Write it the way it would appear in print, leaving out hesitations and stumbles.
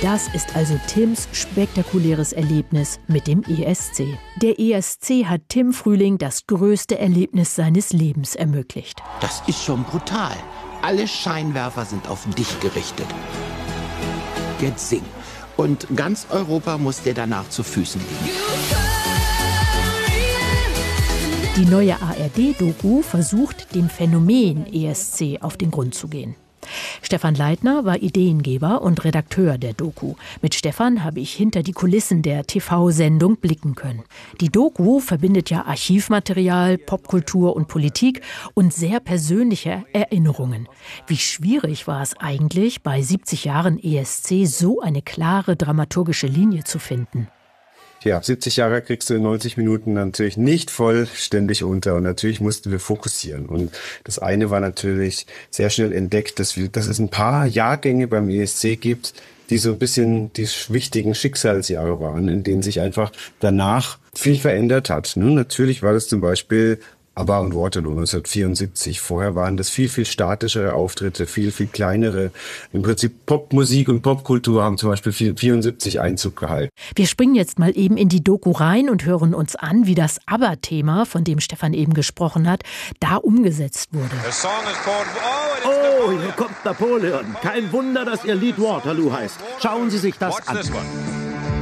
Das ist also Tims spektakuläres Erlebnis mit dem ESC. Der ESC hat Tim Frühling das größte Erlebnis seines Lebens ermöglicht. Das ist schon brutal. Alle Scheinwerfer sind auf dich gerichtet. Jetzt sing. Und ganz Europa muss dir danach zu Füßen liegen. Die neue ARD-Doku versucht, dem Phänomen ESC auf den Grund zu gehen. Stefan Leitner war Ideengeber und Redakteur der Doku. Mit Stefan habe ich hinter die Kulissen der TV-Sendung blicken können. Die Doku verbindet ja Archivmaterial, Popkultur und Politik und sehr persönliche Erinnerungen. Wie schwierig war es eigentlich, bei 70 Jahren ESC so eine klare dramaturgische Linie zu finden? Ja, 70 Jahre kriegst du in 90 Minuten natürlich nicht vollständig unter und natürlich mussten wir fokussieren. Und das eine war natürlich sehr schnell entdeckt, dass es ein paar Jahrgänge beim ESC gibt, die so ein bisschen die wichtigen Schicksalsjahre waren, in denen sich einfach danach viel verändert hat. Nun, natürlich war das zum Beispiel ABBA und Waterloo 1974. Vorher waren das viel, viel statischere Auftritte, viel, viel kleinere. Im Prinzip Popmusik und Popkultur haben zum Beispiel 74 Einzug gehalten. Wir springen jetzt mal eben in die Doku rein und hören uns an, wie das ABBA-Thema, von dem Stefan eben gesprochen hat, da umgesetzt wurde. Oh, hier kommt Napoleon. Kein Wunder, dass Ihr Lied Waterloo heißt. Schauen Sie sich das an.